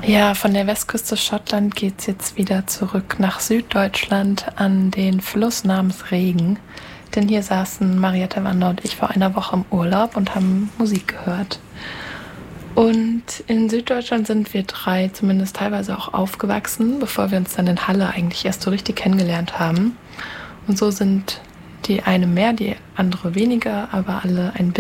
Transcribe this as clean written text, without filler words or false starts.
Ja, von der Westküste Schottland geht's jetzt wieder zurück nach Süddeutschland an den Fluss namens Regen. Denn hier saßen Mariette Wander und ich vor einer Woche im Urlaub und haben Musik gehört. Und in Süddeutschland sind wir drei zumindest teilweise auch aufgewachsen, bevor wir uns dann in Halle eigentlich erst so richtig kennengelernt haben. Und so sind die eine mehr, die andere weniger, aber alle ein